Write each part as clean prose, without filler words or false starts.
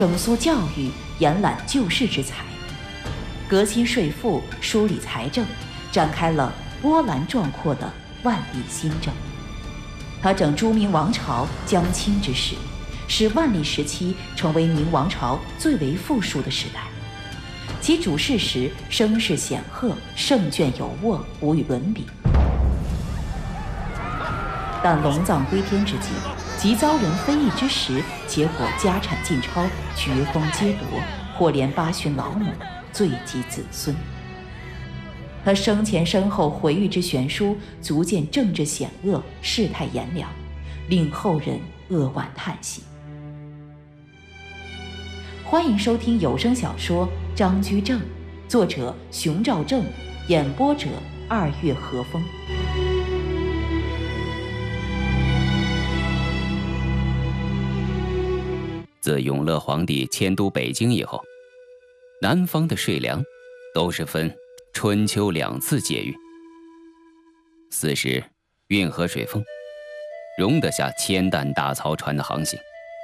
整肃教育，延揽救世之才，革新税赋，梳理财政，展开了波澜壮阔的万历新政。他整朱明王朝将倾之势，使万历时期成为明王朝最为富庶的时代。其主事时声势显赫，胜券有握，无与伦比。但龙藏归天之际，即遭人非议之时，结果家产尽超，爵封皆夺，或连8旬老母，罪及子孙。他生前身后回狱之悬殊，足见政治险恶，世态炎凉，令后人扼腕叹息。欢迎收听有声小说《张居正》，作者熊兆正，演播者2月和风。 自永乐皇帝迁都北京以后，南方的税粮都是分春秋2次借运。此时运河水丰，容得下1000担大漕船的航行。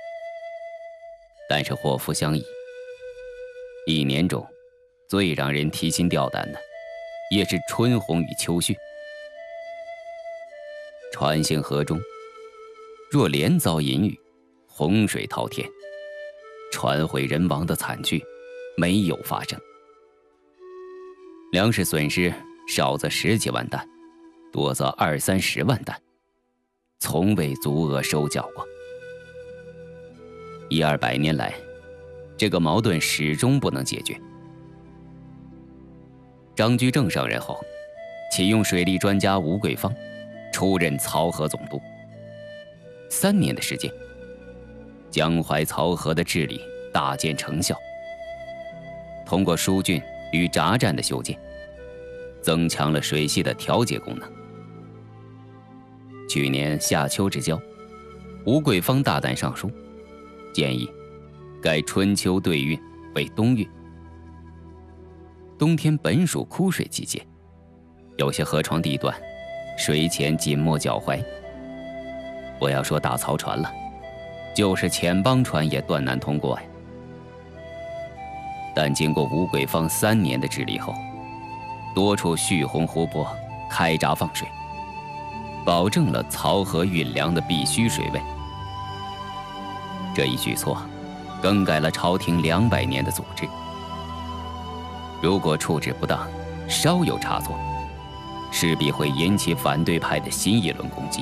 但是祸福相依，一年中最让人提心吊胆的，也是春洪与秋汛。船行河中，若连遭淫雨，洪水滔天，船毁人亡的惨剧没有发生。粮食损失少则10几万担，多则20-30万担，从未足额收缴过。100-200年来，这个矛盾始终不能解决。张居正上任后，启用水利专家吴桂芳出任漕河总督。3年的时间，江淮漕河的治理大见成效。通过疏浚与闸站的修建，增强了水系的调节功能。去年夏秋之交，吴桂芳大胆上书，建议改春秋对运为冬运。冬天本属枯水季节，有些河床地段水浅紧没脚踝，不要说大漕船了，就是浅帮船也断难通过呀。但经过吴桂芳3年的治理后，多处蓄洪湖泊开闸放水，保证了漕河运粮的必须水位。这一举措更改了朝廷200年的组织。如果处置不当，稍有差错，势必会引起反对派的新一轮攻击。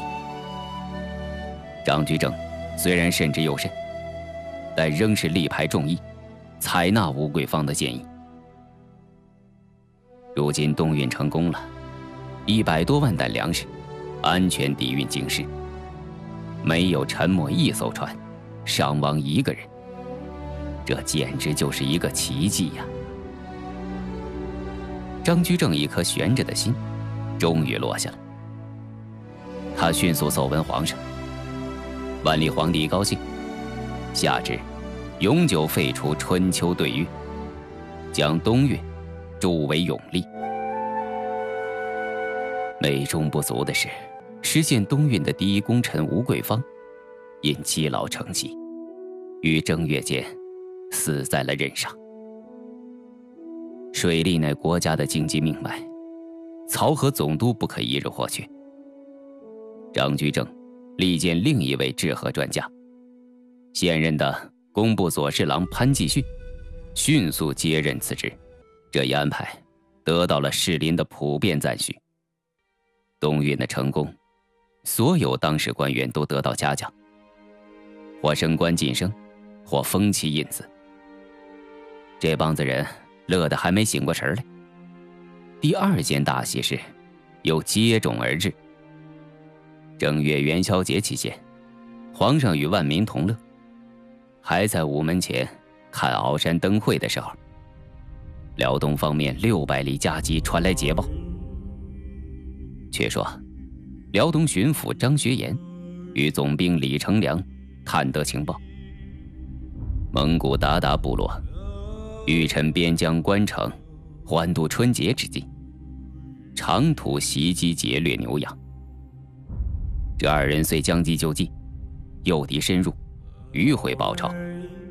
张居正虽然慎之又慎，但仍是力排众议，采纳吴桂芳的建议。如今冬运成功了，100多万担粮食安全抵运京师，没有沉没1艘船，伤亡1个人，这简直就是一个奇迹呀！张居正一颗悬着的心终于落下了。他迅速奏闻皇上，万历皇帝一高兴，下旨永久废除春秋对运，将冬运铸为永历。美中不足的是，实现冬运的第一功臣吴桂芳因积劳成疾，于正月间死在了任上。水利乃国家的经济命脉，漕河总督不可一日获缺。张居正力荐另一位治河专家，现任的工部左侍郎潘继训迅速接任此职。这一安排得到了士林的普遍赞许。冬运的成功，所有当时官员都得到嘉奖，或升官晋升，或封其印子。这帮子人乐得还没醒过神来。第2件大喜事又接踵而至。正月元宵节期间，皇上与万民同乐，还在午门前看鳌山灯会的时候，辽东方面600里加急传来捷报。却说辽东巡抚张学言与总兵李成梁探得情报，蒙古鞑靼部落欲趁边疆关城欢度春节之际，长途袭击劫掠牛羊。这2人遂将计就计，诱敌深入，迂回包抄，